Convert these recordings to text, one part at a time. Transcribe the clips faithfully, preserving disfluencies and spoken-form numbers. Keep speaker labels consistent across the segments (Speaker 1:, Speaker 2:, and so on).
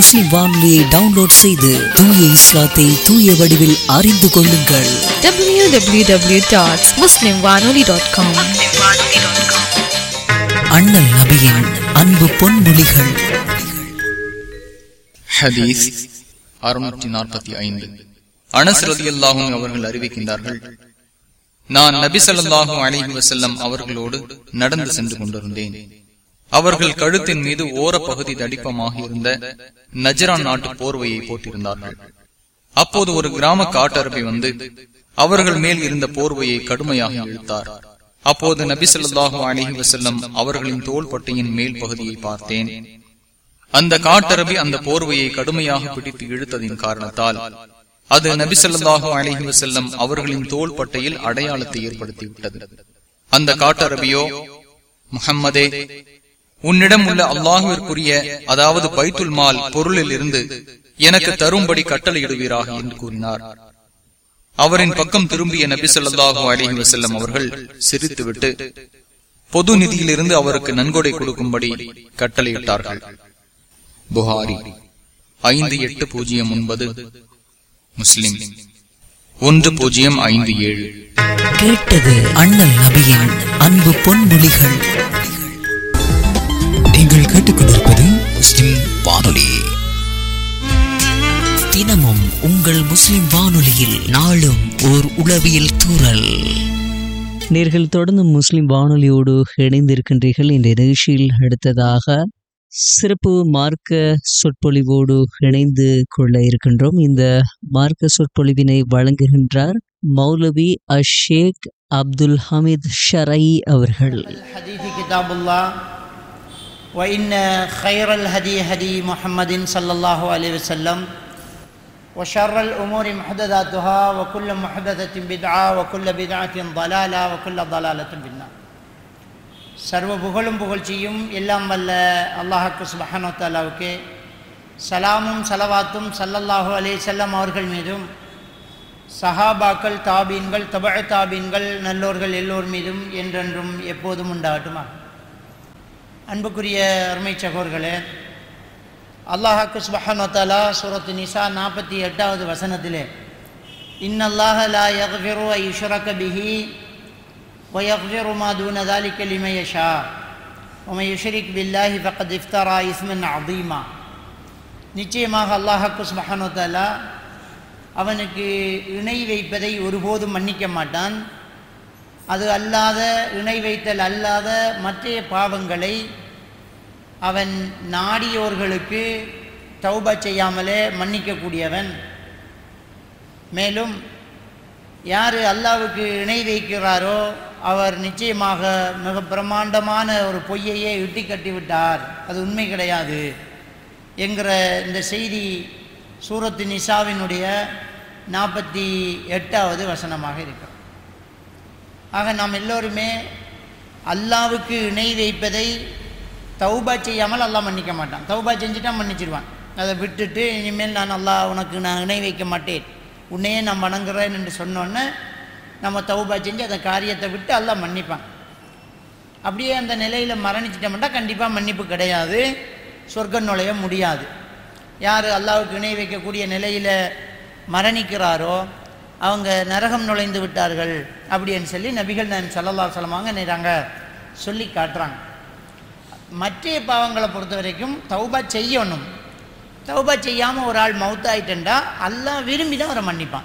Speaker 1: முஸ்லிம் வானொலியை டவுன்லோட் செய்து தூய இஸ்லாத்தை தூய வடிவில் அறிந்து கொள்ளுங்கள்.
Speaker 2: டபிள்யூ டபிள்யூ டபிள்யூ டாட் முஸ்லிம் வானொலி டாட் காம்.
Speaker 1: அண்ணல் நபியின் அன்பு பொன்மொழிகள்.
Speaker 3: ஹதீஸ் அறுநூற்று நாற்பத்தி ஐந்து. அனஸ் ரலியல்லாஹு அவர்கள் அறிவிக்கின்றார்கள், நான் நபி ஸல்லல்லாஹு அலைஹி வஸல்லம் அவர்களோடு நடந்து சென்று கொண்டிருந்தேன். அவர்கள் கழுத்தின் மீது ஓர பகுதி தடிப்பமாக இருந்த நஜரான் நாட்டு போர்வையை போட்டிருந்தார்கள். அப்போது ஒரு கிராம காட்டரபி வந்து அவர்கள் மேல் இருந்த போர்வையை கடுமையாக இழுத்தார். அப்போது நபி ஸல்லல்லாஹு அலைஹி வஸல்லம் அவர்களின் தோள்பட்டையின் மேல் பகுதியை பார்த்தேன். அந்த காட்டரபி அந்த போர்வையை கடுமையாக பிடித்து இழுத்ததின் காரணத்தால் அது நபி ஸல்லல்லாஹு அலைஹி வஸல்லம் அவர்களின் தோள்பட்டையில் அடையாளத்தை ஏற்படுத்திவிட்டது. அந்த காட்டரபியோ, முஹம்மதே, உன்னிடம் உள்ள அல்லாஹுவிற்குரிய, அதாவது பைத்துல் மால் பொருளில் இருந்து எனக்கு தரும்படி கட்டளையிடுவீராக என்று கூறினார். அவரின் பக்கம் திரும்பிய நபி ஸல்லல்லாஹு அலைஹி வஸல்லம் அவர்கள் சிரித்துவிட்டு பொது நிதியிலிருந்து அவருக்கு நன்கொடை கொடுக்கும்படி கட்டளையிட்டார்கள். புகாரி ஐந்து எட்டு பூஜ்ஜியம் ஒன்பது, முஸ்லிம் ஒன்று பூஜ்ஜியம் ஐந்து ஏழு.
Speaker 1: கேட்டது அண்ணல் நபியின் அன்பு பொன்மொழிகள். நீங்கள் கேட்டுக்கொண்டிருப்பது முஸ்லிம் வானொலி. தினமும் உங்கள் முஸ்லிம் வானொலியில் நாளும் ஓர் உளவியல் தூறல்.
Speaker 4: நேர்கள் தொடர்ந்து முஸ்லிம் வானொலியோடு இணைந்திருக்கின்றீர்கள். இந்த நிகழ்ச்சியில் அடுத்ததாக சிறப்பு மார்க்க சொற்பொழிவோடு இணைந்து கொள்ள இருக்கின்றோம். இந்த மார்க்க சொற்பொழிவினை வழங்குகின்றார் மௌலவி அஷேக் அப்துல் ஹமீத் ஷரை அவர்கள்.
Speaker 5: وإن خير الهدي هدي محمد صلى الله عليه وسلم وشر الأمور محدثاتها وكل محدثة بدعة وكل بدعة ضلالة وكل ضلالة في النار. சர்வ புகழும் புகழ்ச்சியும் எல்லாம் வல்ல அல்லாஹ்வுக்கு சுப்ஹானஹு வ தஆலாவுக்கு, சலாமும் சலவாத்தும் ஸல்லல்லாஹு அலைஹி வஸல்லம் அவர்கள் மீதும், சஹாபாக்கள், தாபீன்கள், தபஅ தாபீன்கள், நல்லோர்கள் எல்லோர் மீதும் என்றென்றும் எப்போதும் உண்டாகட்டுமா. அன்புக்குரிய அருமை சகோதரர்களே, அல்லாஹ்வுக்கு சுப்ஹானஹு வ தஆலா சூரத்து நிசா நாற்பத்தி எட்டாவது வசனத்திலே, இன்னல்லாஹ லா யக்ஃபிரு அன் யுஷ்ரக பிஹி வ யக்ஃபிரு மா தூன ذلك லிமன் யஷா வ மன் யுஷ்ரிக் பில்லாஹி ஃபக்கத் இஃப்தரா இஸ்மன் அதீமா. நிச்சயமாக அல்லாஹ்வுக்கு சுப்ஹானஹு வ தஆலா அவனுக்கு இணை வைப்பதை ஒருபோதும் மன்னிக்க மாட்டான். அது அல்லாத, இணை வைத்தல் அல்லாத மற்ற பாவங்களை அவன் நாடியோர்களுக்கு தௌபா செய்யாமலே மன்னிக்கக்கூடியவன். மேலும் யார் அல்லாஹ்வுக்கு இணை வைக்கிறாரோ அவர் நிச்சயமாக மிக பிரம்மாண்டமான ஒரு பொய்யையே இட்டி கட்டிவிட்டார், அது உண்மை கிடையாது என்கிற இந்த செய்தி சூரத்து நிசாவினுடைய நாற்பத்தி எட்டாவது வசனமாக இருக்கிறது. ஆக நாம் எல்லோருமே அல்லாஹ்வுக்கு இணை வைப்பதை தௌபா செய்யாமல் அல்லாஹ் மன்னிக்க மாட்டான். தௌபா செஞ்சுட்டா மன்னிச்சிடுவான். அதை விட்டுட்டு இனிமேல் நான் அல்லாஹ் உனக்கு நான் இணை வைக்க மாட்டேன், உன்னையே நான் வணங்குறேன் என்று சொன்னோன்னே நம்ம தௌபா செஞ்சு அந்த காரியத்தை விட்டு அல்லாஹ் மன்னிப்பான். அப்படியே அந்த நிலையில் மரணிச்சிட்டோம்னா கண்டிப்பாக மன்னிப்பு கிடையாது, சொர்க்கம் நுழைய முடியாது. யார் அல்லாஹ்வுக்கு இணை வைக்கக்கூடிய நிலையில் மரணிக்கிறாரோ அவங்க நரகம் நுழைந்து விட்டார்கள் அப்படின்னு சொல்லி நபிகள் நாயகம் ஸல்லல்லாஹு அலைஹி வஸல்லம் அவங்க நேராங்க சொல்லி காட்டுறாங்க. மற்ற பாவங்களை பொறுத்த வரைக்கும் தௌபா செய்யணும். தௌபா செய்யாமல் ஒரு ஆள் மௌத்தாயிட்டா அல்லாஹ் விரும்பி தான் அவரை மன்னிப்பான்.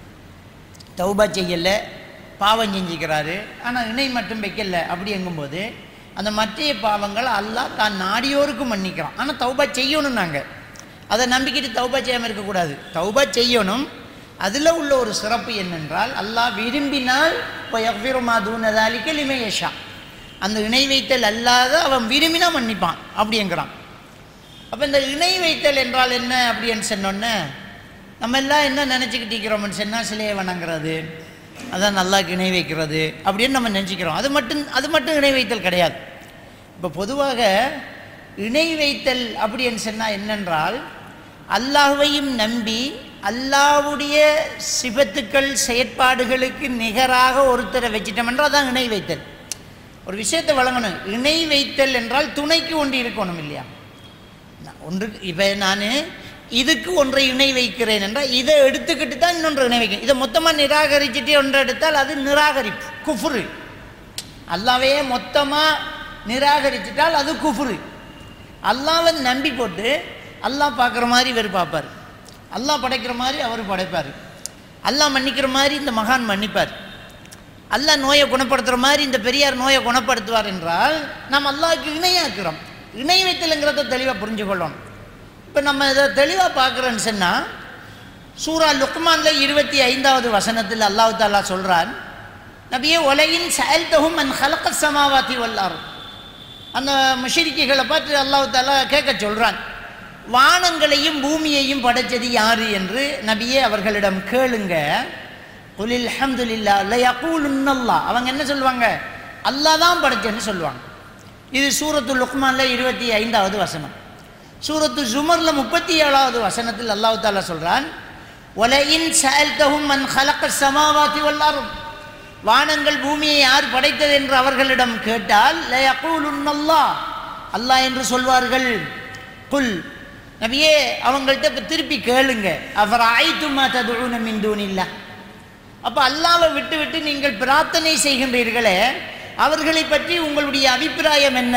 Speaker 5: தௌபா செய்யலை, பாவம் செஞ்சுக்கிறாரு, ஆனால் இணை மட்டும் வைக்கல, அப்படி எங்கும்போது அந்த மற்ற பாவங்கள் அல்லாஹ் தான் நாடியோருக்கு மன்னிக்கிறான். ஆனால் தௌபா செய்யணும். நாங்கள் அதை நம்பிக்கிட்டு தௌபா செய்யாமல் இருக்கக்கூடாது, தௌபா செய்யணும். அதில் உள்ள ஒரு சிறப்பு என்னென்றால், அல்லாஹ் விரும்பினால் இப்போ யக்ஃபிரு மா தூன ذلك லிமன் யஷா, அந்த இணை வைத்தல் அல்லாத அவன் விரும்பினா மன்னிப்பான் அப்படிங்கிறான். அப்போ இந்த இணை வைத்தல் என்றால் என்ன அப்படின்னு சொன்னோன்னே நம்ம எல்லாம் என்ன நினச்சிக்கிட்டு இருக்கிறோம்னு சொன்னால் சிலையை வணங்குறது, அதான் அல்லாஹ்வுக்கு இணை வைக்கிறது அப்படின்னு நம்ம நினச்சிக்கிறோம். அது மட்டும் அது மட்டும் இணை வைத்தல் கிடையாது. இப்போ பொதுவாக இணை வைத்தல் அப்படின்னு சொன்னால் என்னென்றால், அல்லாஹ்வையும் நம்பி அல்லாஹ்வுடைய சிபத்துக்கள் செயற்பாடுகளுக்கு நிகராக ஒருத்தரை வச்சிட்டோம்ன்றா தான் இணை வைத்தல். ஒரு விஷயத்தை வழங்கணும். இணை வைத்தல் என்றால் துணைக்கு ஒன்று இருக்கணும் இல்லையா? ஒன்று இப்போ நான் இதுக்கு ஒன்றை இணை வைக்கிறேன் என்றால் இதை எடுத்துக்கிட்டு தான் இன்னொன்று இணை வைக்கிறேன். இதை மொத்தமாக நிராகரிச்சுட்டு ஒன்றை எடுத்தால் அது நிராகரிப்பு, குஃப்ரு. அல்லாவையே மொத்தமாக நிராகரிச்சிட்டால் அது குஃப்ரு. அல்லாவை நம்பி போட்டு அல்லாஹ் பார்க்குற மாதிரி இவர் பார்ப்பார், அல்லாஹ் படைக்கிற மாதிரி அவர் படைப்பார், அல்லாஹ் மன்னிக்கிற மாதிரி இந்த மகான் மன்னிப்பார், அல்லாஹ் நோயை குணப்படுத்துகிற மாதிரி இந்த பெரியார் நோயை குணப்படுத்துவார் என்றால் நாம் அல்லாஹ்வுக்கு இணையாக்குறோம். இணை வைத்தலுங்கிறத தெளிவாக புரிஞ்சுக்கொள்ளணும். இப்போ நம்ம இதை தெளிவாக பார்க்குறோன்னு சொன்னால் சூரா லுக்மானில் இருபத்தி ஐந்தாவது வசனத்தில் அல்லாஹ் தஆலா சொல்கிறான், நபியே ஒலையின் சஅல்தஹும் மன் ஹலகஸ் ஸமாவாதி வல் அர்த். அந்த முஷ்ரிக்குகளை பார்த்து அல்லாஹ் தஆலா கேட்க சொல்கிறான், வானங்களையும் பூமியையும் படைத்தது யார் என்று நபியே அவர்களிடம் கேளுங்க. குலில் ஹம்துலில்லாஹ் லயகூலுன்னல்லாஹ். அவங்க என்ன சொல்லுவாங்க? அல்லாஹ் தான் படைச்சேன்னு சொல்லுவாங்க. இது சூரத்து லுக்மானில் இருபத்தி ஐந்தாவது வசனம். சூரத்து ஜுமரில் முப்பத்தி ஏழாவது வசனத்தில் அல்லாஹ் தஆலா சொல்கிறான், ஒலையின் சஅல்தஹும் மன் ஹலகஸ் ஸமாவாதி வல் அர்த். வானங்கள் பூமியை யார் படைத்தது என்று அவர்களிடம் கேட்டால் லயகூலுன்னல்லாஹ், அல்லாஹ் என்று சொல்வார்கள். குல், நபியே அவங்கள்ட்ட திருப்பி கேளுங்க, அஃபரஅய்தும் மா ததுஊன மின் தூனில்லாஹ். அப்போ அல்லாஹ்வை விட்டு விட்டு நீங்கள் பிரார்த்தனை செய்கின்றீர்களே, அவர்களை பற்றி உங்களுடைய அபிப்பிராயம் என்ன?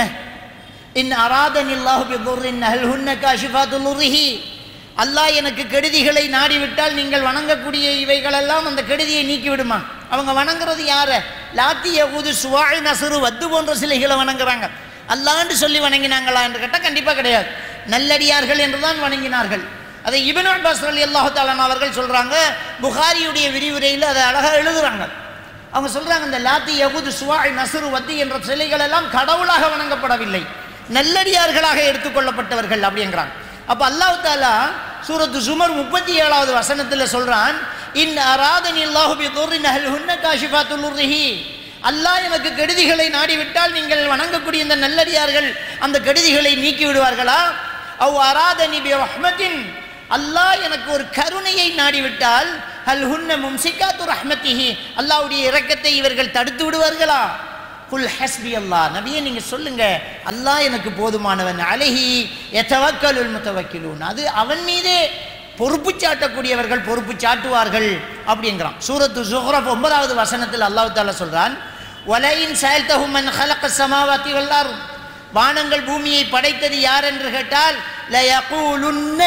Speaker 5: இன் அராதனில்லாஹு பிதுர்ரின் ஹல் ஹுன்ன காஷிஃபாத்து லுர்ரிஹி. அல்லாஹ் எனக்கு கெடுதிகளை நாடிவிட்டால் நீங்கள் வணங்கக்கூடிய இவைகளெல்லாம் அந்த கெடுதியை நீக்கி விடுமா? அவங்க வணங்குறது யார? லாத்தி யகூது சுவாய் நசுரு வத்து போன்ற சிலைகளை வணங்குறாங்க. அல்லான்னு சொல்லி வணங்கினாங்களா என்று கேட்டால் கண்டிப்பாக கிடையாது. நல்லடியார்கள் என்று தான் வணங்கினார்கள். அதை இப்னு அப்பாஸ் ரலியல்லாஹு தஆலா அவர்கள் சொல்கிறாங்க, புகாரியுடைய விரிவுரையில் அதை அழகாக எழுதுகிறாங்க. அவங்க சொல்கிறாங்க, இந்த லாத்தி யகூது சுவாய் நசுரு வத்து என்ற சிலைகள் எல்லாம் கடவுளாக வணங்கப்படவில்லை, நல்லடியார்களாக எடுத்துக்கொள்ளப்பட்டவர்கள் அப்படிங்கிறாங்க. அப்போ அல்லாஹ் தஆலா சூரத்து ஜுமர் முப்பத்தி ஏழாவது வசனத்தில் சொல்கிறான், இன் அராதனில்லாஹு பிதுர்ரின் ஹல் ஹுன்ன காஷிஃபாத்து லுர்ரிஹி. அல்லாஹ் எனக்கு கெடுதிகளை நாடிவிட்டால் நீங்கள் வணங்கக்கூடிய இந்த நல்லடியார்கள் அந்த கெடுதிகளை நீக்கி விடுவார்களா? அவ் அராதனி பி ரஹ்மத்தின், அல்லாஹ் எனக்கு ஒரு கருணையை நாடிவிட்டால் ஹல் ஹுன்ன மும்சிகாத்து ரஹ்மத்திஹி, அல்லாஹ்வுடைய இரக்கத்தை இவர்கள் தடுத்து விடுவார்களா? குல் ஹஸ்பி அல்லாஹ், நபியே நீங்க சொல்லுங்க, அல்லாஹ் எனக்கு போதுமானவன். அலைஹி யதவக்கலுல் முத்தவக்கிலூன், அது அவன் மீதே பொறுப்பு சாட்டக்கூடியவர்கள் பொறுப்பு சாட்டுவார்கள் அப்படிங்கிறான். சூரத்து ஸுஹ்ரஃப் ஒன்பதாவது வசனத்தில் அல்லாஹ் தஆலா சொல்றான், வலையின் சஅல்தஹும் மன் ஹலகஸ் ஸமாவாதி வல் அர்த். வானங்கள் பூமியை படைத்தது யார் என்று கேட்டால் லயகூலுன்ன,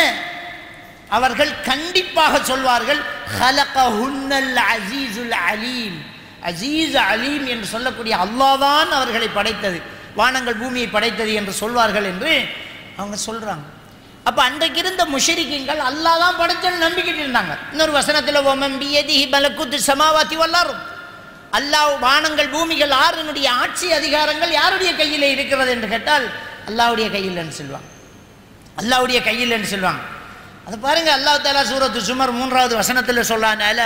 Speaker 5: அவர்கள் கண்டிப்பாக சொல்வார்கள், ஹலகஹுன்னல் அஸீஸுல் அலீம். அஸீஸ் அலீம் என்று சொல்லக்கூடிய அல்லாஹ் தான் அவர்களை படைத்தது, வானங்கள் பூமியை படைத்தது என்று சொல்வார்கள் என்று அவங்க சொல்றாங்க. அப்போ அன்றைக்கு இருந்த முஷ்ரிக்கீன்கள் அல்லாஹ் தான் படைச்சன்னு நம்பிக்கிட்டு இருந்தாங்க. இன்னொரு வசனத்தில் வமன் பியதிஹி மலக்குத்து ஸமாவாதி வல் அர்த், அல்லாஹ் வானங்கள் பூமிகள் ஆறுனுடைய ஆட்சி அதிகாரங்கள் யாருடைய கையில் இருக்கிறது என்று கேட்டால் அல்லாஹ்வுடைய கையில் என்று சொல்லுவாங்க, அல்லாஹ்வுடைய கையில் என்று சொல்லுவாங்க. அது பாருங்க, அல்லாஹ் தஆலா சூரத்து ஜுமர் மூன்றாவது வசனத்தில் சொல்றான், அல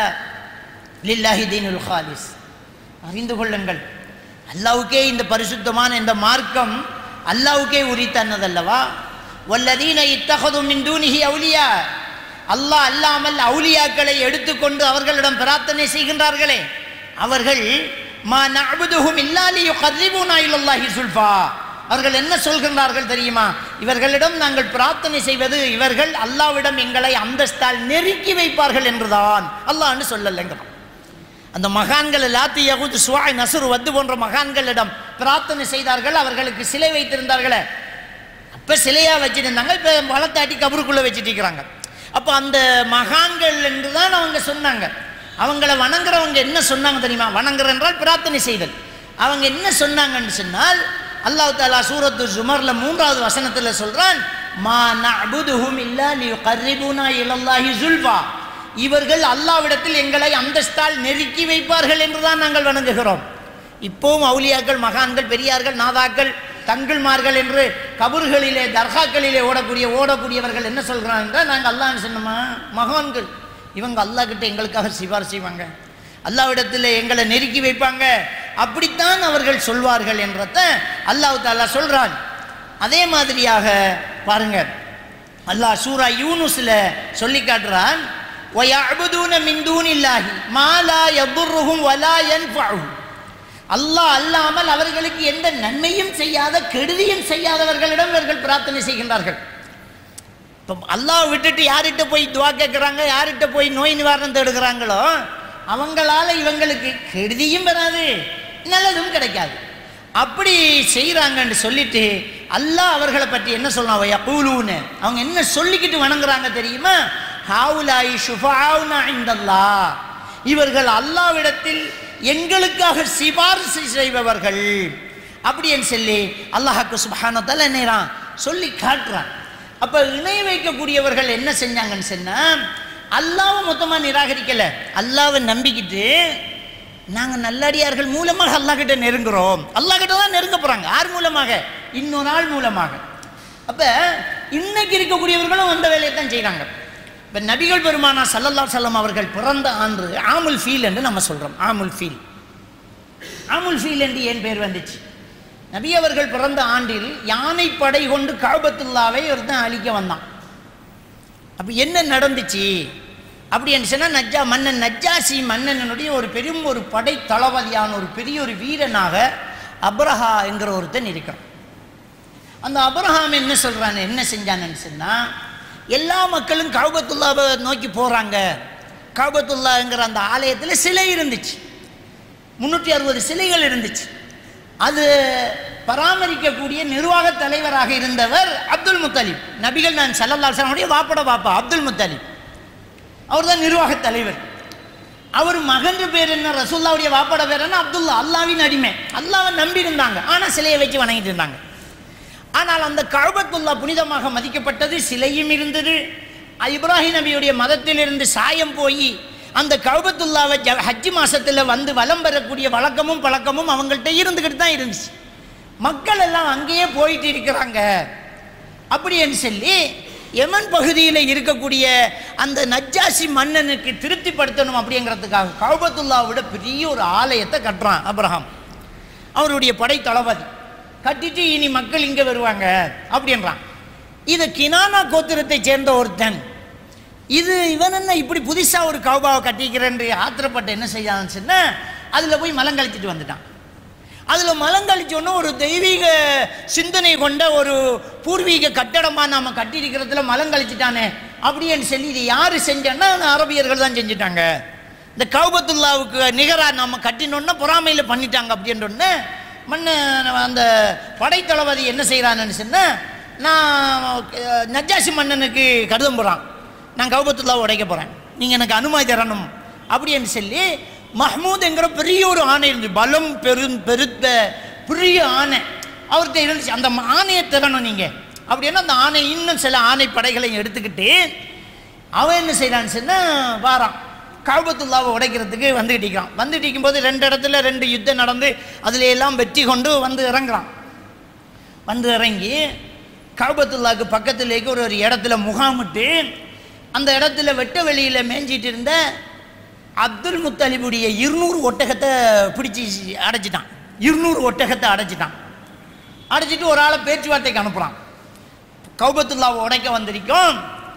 Speaker 5: லில்லாஹி தீனுல் காலிஸ். அறிந்து கொள்ளுங்கள், அல்லாஹ்வுக்கே இந்த பரிசுத்தமான இந்த மார்க்கம் அல்லாஹ்வுக்கே உரித்தானதல்லவா. வல்லதீன இத்தஹது மின் தூனிஹி அவுலியா, அல்லாஹ் அல்லாமல் அவுலியாக்களை எடுத்துக்கொண்டு அவர்களிடம் பிரார்த்தனை செய்கின்றார்களே, அவர்கள் மா நஅபுதுஹும் இல்லா லியுகர்ரிபூனா இலல்லாஹி சுல்ஃபா. அவர்கள் என்ன சொல்கின்றார்கள் தெரியுமா? இவர்களிடம் நாங்கள் பிரார்த்தனை செய்வது இவர்கள் அல்லாஹ்விடம் எங்களை அந்தஸ்தால் நெருக்கி வைப்பார்கள் என்றுதான், அல்லாஹ்னு சொல்லலைங்கிறான். அந்த மகான்கள் லாத்தி யகூத் சுவாய் நசுர் வத்து போன்ற மகான்களிடம் பிரார்த்தனை செய்தார்கள், அவர்களுக்கு சிலை வைத்திருந்தார்களே, அப்போ சிலையாக வச்சுருந்தாங்க, இப்போ வளர்த்தாட்டி கபருக்குள்ளே வச்சுட்டு இருக்கிறாங்க. அப்போ அந்த மகான்கள் என்று தான் அவங்க சொன்னாங்க. அவங்கள வணங்குறவங்க என்ன சொன்னாங்க தெரியுமா? வணங்குற என்றால் பிரார்த்தனை செய்தல். அவங்க என்ன சொன்னாங்கன்னு சொன்னால், அல்லாஹ் தஆலா சூரத்து ஜுமரில் மூன்றாவது வசனத்தில் சொல்கிறான், மா நஅபுதுஹும் இல்லா லியுகர்ரிபூனா இலல்லாஹி சுல்ஃபா. இவர்கள் அல்லாஹ்விடத்தில் எங்களை அந்தஸ்தால் நெருக்கி வைப்பார்கள் என்றுதான் நாங்கள் வணங்குகிறோம். இப்போவும் அவுலியாக்கள், மகான்கள், பெரியார்கள், நாதாக்கள், தங்கள்மார்கள் என்று கபர்களிலே தர்காக்களிலே ஓடக்கூடிய ஓடக்கூடியவர்கள் என்ன சொல்கிறாங்க என்றால், நாங்கள் அல்லாஹ்னு சொன்னோமா, மகான்கள் இவங்க அல்லாஹ் கிட்ட எங்களுக்காக சிபார் செய்வாங்க, அல்லாஹ்விடத்தில் எங்களை நெருக்கி வைப்பாங்க, அப்படித்தான் அவர்கள் சொல்வார்கள் என்றத அல்லாஹ் தஆலா சொல்றான். அதே மாதிரியாக பாருங்க, அல்லாஹ் சூரா யூனுஸ்ல சொல்லி காட்டுறான், வயஅபுதூன மின் தூனில்லாஹி மா லா யதுர்ருஹும் வலா யன்ஃபஉஹும். அல்லாஹ் அல்லாமல் அவர்களுக்கு எந்த நன்மையும் செய்யாத கெடுதியும் செய்யாதவர்களிடம் இவர்கள் பிரார்த்தனை செய்கின்றார்கள். இப்போ அல்லாஹ் விட்டுட்டு யார்கிட்ட போய் துவா கேட்குறாங்க, யார்கிட்ட போய் நோய் நிவாரணம் தேடுகிறாங்களோ அவங்களால இவங்களுக்கு கெடுதியும் வராது, நல்லதும் கிடைக்காது. அப்படி செய்கிறாங்கன்னு சொல்லிட்டு அல்லாஹ் அவர்களை பற்றி என்ன சொல்றான், யகூலூன, அவங்க என்ன சொல்லிக்கிட்டு வணங்குறாங்க தெரியுமா, ஹாவுலாயி ஷுஃபாவுனா இந்தல்லாஹ், இவர்கள் அல்லாஹ்விடத்தில் எங்களுக்காக சிபாரிசு செய்பவர்கள் அப்படின்னு சொல்லி அல்லாஹ்க்கு சுப்ஹானஹு வ தஆலா என்னறான் சொல்லி காட்டுறான். அப்போ இணை வைக்கக்கூடியவர்கள் என்ன செஞ்சாங்கன்னு சொன்னால், அல்லாஹ்வை மொத்தமாக நிராகரிக்கலை, அல்லாஹ்வை நம்பிக்கிட்டு நாங்கள் நல்லடியார்கள் மூலமாக அல்லாஹ் கிட்ட நெருங்குறோம், அல்லாஹ் கிட்ட தான் நெருங்க போகிறாங்க. யார் மூலமாக? இன்னொரு ஆள் மூலமாக. அப்போ இன்னைக்கு இருக்கக்கூடியவர்களும் அந்த வேலையை தான் செய்கிறாங்க. இப்போ நபிகள் பெருமானா ஸல்லல்லாஹு அலைஹி வஸல்லம் அவர்கள் பிறந்த ஆண்டு ஆமுல் ஃபீல் என்று நம்ம சொல்கிறோம். ஆமுல் ஃபீல் ஆமுல் ஃபீல் என்று ஏன் பேர் வந்துச்சு? நபி அவர்கள் பிறந்த ஆண்டில் யானை படை கொண்டு கஅபத்துல்லாவை ஒருத்தன் அழிக்க வந்தான். அப்போ என்ன நடந்துச்சு அப்படின்னு சொன்னால், நஜ்ஜா மன்னன் நஜ்ஜாசி மன்னனுடைய ஒரு பெரும் ஒரு படை தளபதியான ஒரு பெரிய ஒரு வீரனாக அப்ரஹா என்கிற ஒருத்தன் இருக்கிறான். அந்த அப்ரஹாம் என்ன சொல்கிறான்னு என்ன செஞ்சான்னு சொன்னால், எல்லா மக்களும் கஅபத்துல்லாவை நோக்கி போகிறாங்க. கஅபத்துல்லாங்கிற அந்த ஆலயத்தில் சிலை இருந்துச்சு, முந்நூற்றி அறுபது சிலைகள் இருந்துச்சு. அது பராமரிக்கக்கூடிய நிர்வாக தலைவராக இருந்தவர் அப்துல் முத்தலிப். நபிகள் நான் ஸல்லல்லாஹு அலைஹி வஸல்லம் வாப்பட பாப்பா அப்துல் முத்தலிப், அவர் தான் நிர்வாக தலைவர். அவர் மகன் பேர் என்ன, ரசூலுல்லாவுடைய வாப்பட பேர் என்ன, அப்துல்லா, அல்லாவின் அடிமை. அல்லாவை நம்பி இருந்தாங்க, ஆனால் சிலையை வச்சு வணங்கிட்டு இருந்தாங்க. ஆனால் அந்த கஅபத்துல்லா புனிதமாக மதிக்கப்பட்டது, சிலையும் இருந்தது. இப்ராஹிம் நபியுடைய மதத்திலிருந்து சாயம் போய் அந்த கஅபத்துல்லாவை ஹஜ்ஜி மாசத்தில் வந்து வலம் பெறக்கூடிய வழக்கமும் பழக்கமும் அவங்கள்ட்ட இருந்துக்கிட்டு தான் இருந்துச்சு. மக்கள் எல்லாம் அங்கேயே போயிட்டு இருக்கிறாங்க. அப்படின்னு சொல்லி யமன் பகுதியில் இருக்கக்கூடிய அந்த நஜ்ஜாசி மன்னனுக்கு திருப்திப்படுத்தணும் அப்படிங்கிறதுக்காக கஅபத்துல்லாவை விட பெரிய ஒரு ஆலயத்தை கட்டுறான் அப்ரஹாம், அவருடைய படை தளபதி. கட்டிட்டு இனி மக்கள் இங்கே வருவாங்க அப்படின்றான். இது கினானா கோத்திரத்தை சேர்ந்த ஒருத்தன். இது இவன் என்ன இப்படி புதுசாக ஒரு கௌபாவை கட்டிக்கிறேன் ஆத்திரப்பட்டு என்ன செய்யான்னு சொன்னால், அதில் போய் மலங்கழிச்சிட்டு வந்துட்டான். அதில் மலங்கழிச்சோன்னா ஒரு தெய்வீக சிந்தனை கொண்ட ஒரு பூர்வீக கட்டடமாக நாம் கட்டியிருக்கிறதுல மலங்கழிச்சிட்டானே அப்படின்னு சொல்லி, இது யார் செஞ்சோன்னா அரபியர்கள் தான் செஞ்சுட்டாங்க. இந்த கஅபத்துல்லாவுக்கு நிகராக நம்ம கட்டினோன்னா பொறாமையில் பண்ணிட்டாங்க அப்படின்றோன்னு மன்ன அந்த படைத்தளபதி என்ன செய்கிறான்னு சொன்னால், நான் நஜ்ஜாசி மன்னனுக்கு கடிதம் போகிறான், நான் கஅபத்துல்லாவை உடைக்க போகிறேன், நீங்கள் எனக்கு அனுமதி தரணும் அப்படின்னு சொல்லி மஹ்மூத் என்கிற பெரிய ஒரு ஆணை இருந்து, பலம் பெரும் பெருத்த பெரிய ஆணை அவர்கிட்ட இருந்துச்சு. அந்த ஆணையை தரணும் நீங்கள் அப்படின்னா, அந்த ஆணை இன்னும் சில ஆணை படைகளையும் எடுத்துக்கிட்டு அவன் என்ன செய்கிறான்னு சொன்னால் வாரான், கஅபத்துல்லாவை உடைக்கிறதுக்கு வந்துகிட்டு இருக்கிறான். வந்துட்டு இருக்கும்போது ரெண்டு இடத்துல ரெண்டு யுத்தம் நடந்து அதில் எல்லாம் வெற்றி கொண்டு வந்து இறங்குறான். வந்து இறங்கி கஅபத்துல்லாவுக்கு பக்கத்துலேக்கு ஒரு ஒரு இடத்துல முகாமிட்டு, அந்த இடத்துல வெட்ட வெளியில் மேய்ஞ்சிட்டு இருந்த அப்துல் முத்தலிபுடைய இருநூறு ஒட்டகத்தை பிடிச்சி அடைச்சிட்டான். இருநூறு ஒட்டகத்தை அடைச்சிட்டான். அடைச்சிட்டு ஒரு ஆளை பேச்சுவார்த்தைக்கு அனுப்புகிறான். கஅபத்துல்லாவை உடைக்க வந்திருக்கோம்,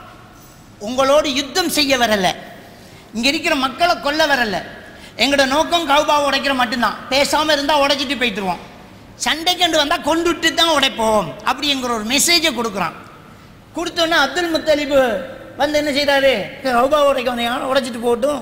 Speaker 5: உங்களோடு யுத்தம் செய்ய வரலை, இங்கே இருக்கிற மக்களை கொல்ல வரலை, எங்களோட நோக்கம் கௌபாவை உடைக்கிற மட்டும்தான், பேசாமல் இருந்தால் உடைச்சிட்டு போய்த்துருவோம், சண்டைக்கண்டு வந்தால் கொண்டுட்டு தான் உடைப்போம் அப்படிங்கிற ஒரு மெசேஜை கொடுக்குறான். கொடுத்தோன்னே அப்துல் முத்தலிபு வந்து என்ன செய்கிறாரு, கௌபாவை உடைக்க வந்தீங்க, உடைச்சிட்டு போகட்டும்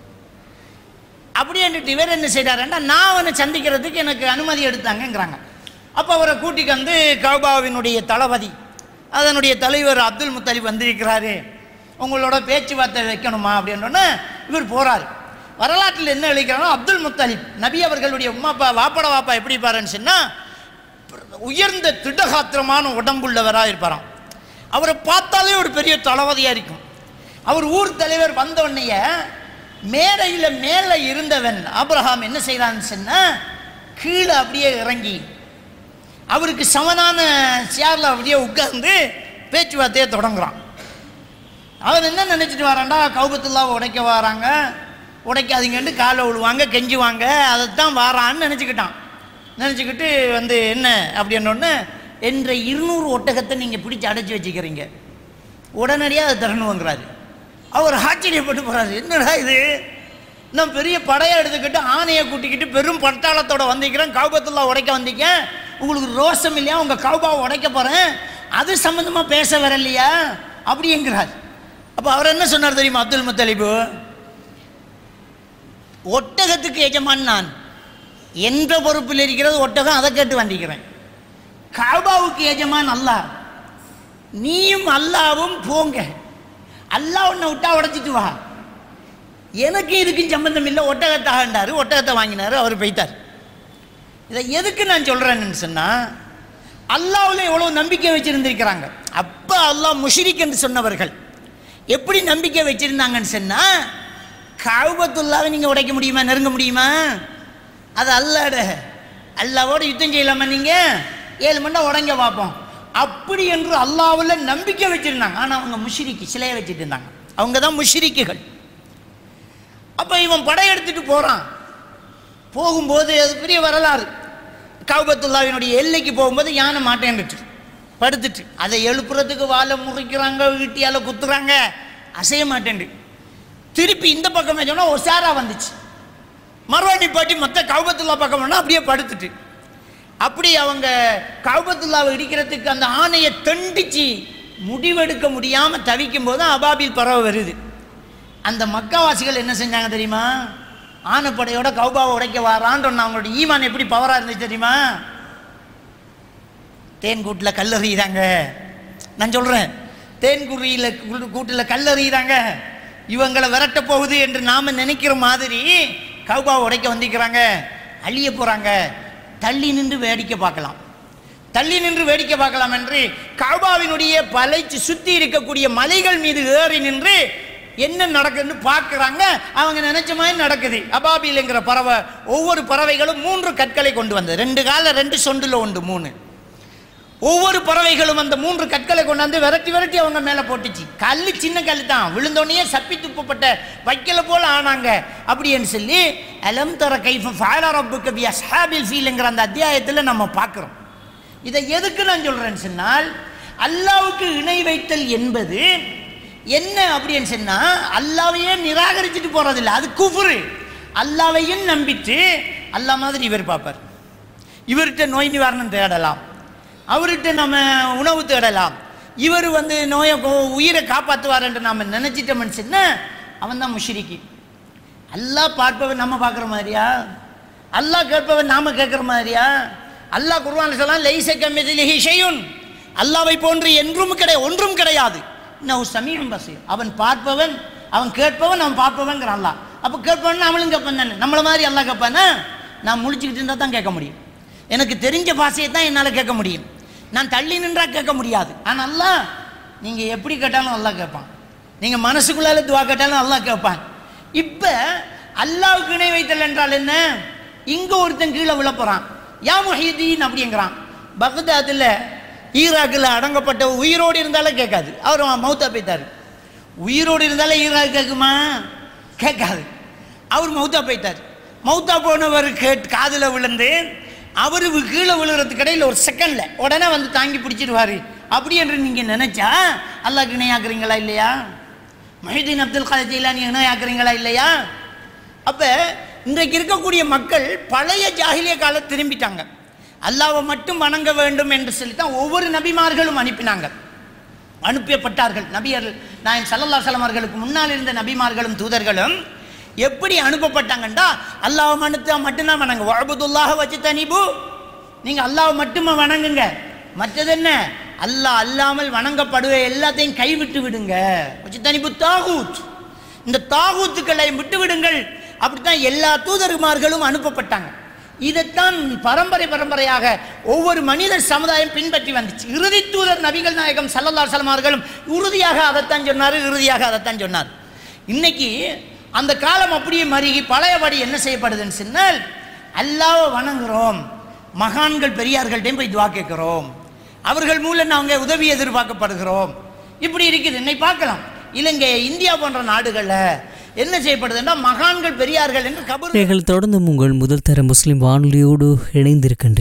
Speaker 5: அப்படின்ட்டு இவர் என்ன செய்கிறாருன்னா, நான் அவனை சந்திக்கிறதுக்கு எனக்கு அனுமதி எடுத்தாங்கங்கிறாங்க. அப்போ அவரை கூட்டிக்கு வந்து கௌபாவினுடைய தளபதி, அதனுடைய தலைவர் அப்துல் முத்தலிப் வந்திருக்கிறாரு, உங்களோட பேச்சுவார்த்தை வைக்கணுமா அப்படின்னோடனே இவர் போகிறார். வரலாற்றில் என்ன எழுதிக்கிறானோ, அப்துல் முத்தலிப் நபி அவர்களுடைய உமாப்பா வாப்பட வாப்பா எப்படி இருப்பாருன்னு சொன்னால், உயர்ந்த திடகாத்திரமான உடம்புள்ளவராக இருப்பாராம். அவரை பார்த்தாலே ஒரு பெரிய தளபதியாக இருக்கும். அவர் ஊர் தலைவர் வந்தோடனேய மேடையில் மேலே இருந்தவன் ஆபிரகாம் என்ன செய்கிறான்னு சொன்னால், கீழே அப்படியே இறங்கி அவருக்கு சமனான சேரில் அப்படியே உட்கார்ந்து பேச்சுவார்த்தையை தொடங்குறான். அவன் என்ன நினச்சிட்டு வரான்டா, கௌபத்துல்லாவை உடைக்க வராங்க, உடைக்காதீங்கன்ட்டு காலை விழுவாங்க, கெஞ்சுவாங்க, அதைத்தான் வாரான்னு நினச்சிக்கிட்டான். நினச்சிக்கிட்டு வந்து என்ன அப்படின்னோடனே, என்ற இருநூறு ஒட்டகத்தை நீங்கள் பிடிச்சி அடைச்சி வச்சுக்கிறீங்க, உடனடியாக அதை தரணுங்கிறாரு. அவர் ஆச்சரியப்பட்டு போகிறாரு, என்னடா இது, நான் பெரிய படையை எடுத்துக்கிட்டு ஆணையை கூட்டிக்கிட்டு பெரும் பட்டாளத்தோடு வந்திருக்கிறேன், கௌபத்துல்லா உடைக்க வந்திருக்கேன், உங்களுக்கு ரோஷம் இல்லையா, உங்கள் கௌபாவை உடைக்க போகிறேன், அது சம்மந்தமாக பேச வரலையா அப்படிங்கிறார். அப்போ அவர் என்ன சொன்னார் தெரியுமா? அப்துல் முத்தலிபு, ஒட்டகத்துக்கு எஜமான் நான், என்ற பொறுப்பில் இருக்கிறது ஒட்டகம், அதை கேட்டு வந்திக்கிறேன். காபாவுக்கு எஜமான் அல்லாஹ், நீயும் அல்லாவும் போங்க, அல்லாஹ் உன்னை விட்டா உடைச்சிட்டு வா, எனக்கு இதுக்கும் சம்பந்தம் இல்லை, ஒட்டகத்தாகண்டாரு. ஒட்டகத்தை வாங்கினார், அவர் போய்த்தார். இதை எதுக்கு நான் சொல்கிறேன்னு சொன்னால், அல்லாஹ்வுல எவ்வளோ நம்பிக்கை வச்சுருந்துருக்கிறாங்க. அப்போ அல்லாஹ் முஷ்ரிக் என்று சொன்னவர்கள் எப்படி நம்பிக்கை வச்சுருந்தாங்கன்னு சொன்னால், கஅபத்துல்லாவை நீங்கள் உடைக்க முடியுமா, நெருங்க முடியுமா? அது அல்லாட, அல்லாவோட யுத்தம் செய்யலாமா நீங்கள்? ஏழு மணி நேரம் உடங்க பார்ப்போம் அப்படி என்று அல்லாஹ்வுல நம்பிக்கை வச்சுருந்தாங்க. ஆனால் அவங்க முஷ்ரிக்கு, சிலையை வச்சுட்டு இருந்தாங்க. அவங்க தான் முஷ்ரிக்குகள். அப்போ இவன் படையெடுத்துட்டு போகிறான். போகும்போது அது பெரிய வரலாறு. கஅபத்துல்லாவினுடைய எல்லைக்கு போகும்போது யானை மாட்டேன்ட்டு படுத்துட்டு, அதை எழுப்புறதுக்கு வாழை முறிக்கிறாங்க, வீட்டியால் குத்துறாங்க, அசைய மாட்டேன். திருப்பி இந்த பக்கம் சொன்னால் ஒசாரா வந்துச்சு, மறுவாடி பாட்டி மற்ற கஅபத்துல்லா பக்கம் பண்ணால் அப்படியே படுத்துட்டு, அப்படி அவங்க கஅபத்துல்லாவை இடிக்கிறதுக்கு அந்த ஆணையை தண்டிச்சு முடிவெடுக்க முடியாமல் தவிக்கும் போது அபாபில் பறவை வருது. அந்த மக்காவாசிகள் என்ன செஞ்சாங்க தெரியுமா? ஆனைப்படையோட கௌபாவை உடைக்க வாரான்னு சொன்ன அவங்களோட ஈமான் எப்படி பவராக இருந்துச்சு தெரியுமா? தேன் கூட்டில் கல்லறிகிறாங்க. நான் சொல்கிறேன், தேன் குறியில் கூட்டில் கல்லறிகிறாங்க, இவங்களை விரட்ட போகுது என்று நாம் நினைக்கிற மாதிரி கௌபாவை உடைக்க வந்திருக்கிறாங்க, அழிய போகிறாங்க. தள்ளி நின்று வேடிக்கை பார்க்கலாம், தள்ளி நின்று வேடிக்கை பார்க்கலாம் என்று கௌபாவினுடைய பலைச்சு சுற்றி இருக்கக்கூடிய மலைகள் மீது ஏறி நின்று என்ன நடக்குதுன்னு பார்க்குறாங்க. அவங்க நினைச்ச மாதிரி நடக்குது. அபாபில்ங்கிற பறவை, ஒவ்வொரு பறவைகளும் மூன்று கற்களை கொண்டு வந்தது, ரெண்டு கால ரெண்டு சொண்டுல உண்டு மூணு. ஒவ்வொரு பறவைகளும் அந்த மூன்று கற்களை கொண்டாந்து விரட்டி விரட்டி அவங்க மேலே போட்டுச்சு. கல் சின்ன கல் தான், விழுந்தோடனே சப்பி துப்பப்பட்ட வைக்கல போல ஆனாங்க. அப்படின்னு சொல்லி அலம் தர கைஃப ஃபஅல ரப்புக பி அஸ்ஹாபில் ஃபீல்ங்கிற அந்த அத்தியாயத்தில் நம்ம பார்க்குறோம். இதை எதுக்கு நான் சொல்கிறேன்னு சொன்னால், அல்லாஹ்வுக்கு இணை வைத்தல் என்பது என்ன அப்படின்னு சொன்னால், அல்லாஹ்வையே நிராகரிச்சுட்டு போகிறதில்லை, அது குஃப்ரு. அல்லாஹ்வையும் நம்பிட்டு அல்லாஹ் மாதிரி இவர் பார்ப்பார், இவர்கிட்ட நோய் நிவாரணம் தேடலாம், அவர்கிட்ட நம்ம உணவு தேடலாம், இவர் வந்து நோயை உயிரை காப்பாற்றுவார் என்று நாம் நினச்சிட்டோம்னு சொன்னால் அவன் தான் முஷ்ரிக்கி. அல்லாஹ் பார்ப்பவன் நம்ம பார்க்குற மாதிரியா? அல்லாஹ் கேட்பவன் நாம் கேட்குற மாதிரியா? அல்லாஹ் குர்ஆன்ல சொல்லலாம், லைஸ கமிஸ்லிஹி ஷைஉன், அல்லாஹ்வை போன்று என்றும் கிடையாது, ஒன்றும் கிடையாது. இன்னஹு ஸமீஉன் பஸீர், அவன் பார்ப்பவன், அவன் கேட்பவன், அவன் பார்ப்பவன்கிற அல்லாஹ். அப்போ கேட்பவன் அவளும் கேட்பான் தானே, நம்மளை மாதிரி அல்லாஹ் கேட்பானா? நான் முழிச்சுக்கிட்டு இருந்தால் தான் கேட்க முடியும், எனக்கு தெரிஞ்ச பாஷையை தான் என்னால் கேட்க முடியும், நான் தள்ளி நின்றா கேட்க முடியாது. ஆனால் அல்லாஹ் நீங்கள் எப்படி கேட்டாலும் அல்லாஹ் கேட்பான், நீங்கள் மனசுக்குள்ளால துவா கேட்டாலும் அல்லாஹ் கேட்பான். இப்போ அல்லாஹ்வுக்கு இணை வைத்தல் என்றால் என்ன? இங்கே ஒருத்தன் கீழே விழப்போகிறான், யா முஹிதீன் அப்படிங்கிறான். பக்தாத்தில் ஈராக்கில் அடங்கப்பட்ட உயிரோடு இருந்தாலே கேட்காது, அவர் மௌத்தா போய்த்தார். உயிரோடு இருந்தாலே ஈராக் கேட்குமா? கேட்காது. அவர் மௌத்தா போய்த்தார். மௌத்தா போனவர் கேட் காதில் விழுந்து அவர் கீழே விழுகிறதுக்கு இடையில் ஒரு செகண்டில் உடனே வந்து தாங்கி பிடிச்சிடுவார். அப்படி என்று நீங்கள் நினச்சா அல்லாஹ்க்கு இணையாக்குறீங்களா இல்லையா? முஹிதீன் அப்துல் காதர் ஜீலானி இணையாக்குறீங்களா இல்லையா? அப்போ இன்றைக்கு இருக்கக்கூடிய மக்கள் பழைய ஜாஹிலிய காலம் திரும்பிட்டாங்க. அல்லாஹ்வை மட்டும் வணங்க வேண்டும் என்று சொல்லித்தான் ஒவ்வொரு நபிமார்களும் அனுப்பினாங்க, அனுப்பப்பட்டார்கள். நபியர்கள் நாயகம் ஸல்லல்லாஹு அலைஹி வஸல்லம் அவர்களுக்கு முன்னால் இருந்த நபிமார்களும் தூதர்களும் எப்படி அனுப்பப்பட்டாங்கண்டா, அல்லாஹ் மனுத்தா மட்டும்தான் வணங்க, வஅபுதுல்லாஹ வஜ்தனிபு, நீங்கள் அல்லாஹ் மட்டுமே வணங்குங்க, மற்றது என்ன அல்லாஹ் அல்லாமல் வணங்கப்படுவ எல்லாத்தையும் கைவிட்டு விடுங்க. வஜ்தனிபு தாகூத், இந்த தாகூத்துக்களை விட்டு விடுங்கள். அப்படித்தான் எல்லா தூதர்மார்களும் அனுப்பப்பட்டாங்க. இதைத்தான் பரம்பரை பரம்பரையாக ஒவ்வொரு மனித சமுதாயம் பின்பற்றி வந்துச்சு. இறுதி தூதர் நபிகள் நாயகம் ஸல்லல்லாஹு அலைஹி வஸல்லம் அவர்களும் உறுதியாக அதைத்தான் சொன்னார், இறுதியாக அதைத்தான் சொன்னார். இன்னைக்கு அந்த காலம் அப்படியே மருகி பழையபடி என்ன செய்யப்படுதுன்னு சொன்னால், அல்லாஹ்வை வணங்குறோம், மகான்கள் பெரியார்கள்ட்டையும் போய் துவா கேட்குறோம், அவர்கள் மூலம் நாங்கள் உதவி எதிர்பார்க்கப்படுகிறோம். இப்படி இருக்குது. இன்னைக்கு பார்க்கலாம் இலங்கை, இந்தியா போன்ற நாடுகளில் என்ன செய்யப்படுதுன்னா, மகான்கள் பெரியார்கள் என்று கபர்.
Speaker 1: நீங்கள் தொடர்ந்து உங்கள் முதல் தர முஸ்லிம் வானொலியோடு இணைந்திருக்கின்றீர்கள்.